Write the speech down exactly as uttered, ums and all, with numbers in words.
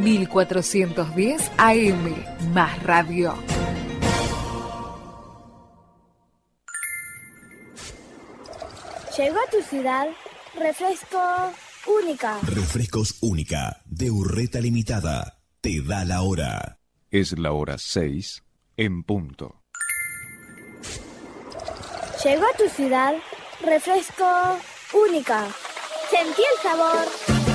mil cuatrocientos diez A M, Más Radio. Llegó a tu ciudad Refresco Única. Refrescos Única, de Urreta Limitada. Te da la hora. Es la hora seis en punto. Llegó a tu ciudad Refresco Única. Sentí el sabor.